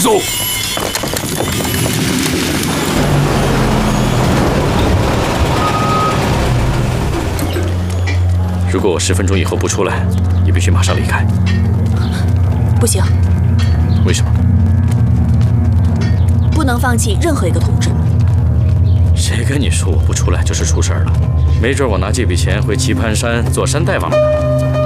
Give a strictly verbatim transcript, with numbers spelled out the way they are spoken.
速！如果我十分钟以后不出来，你必须马上离开。 不行。 为什么？ 不能放弃任何一个同志。 谁跟你说我不出来就是出事儿了？没准我拿这笔钱回棋盘山做山大王呢。